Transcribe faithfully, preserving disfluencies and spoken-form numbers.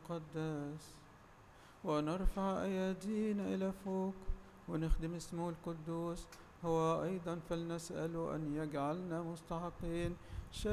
المقدس ونرفع أيدينا إلى فوق ونخدم اسمه القدوس. هو أيضا فلنسأل أن يجعلنا مستحقين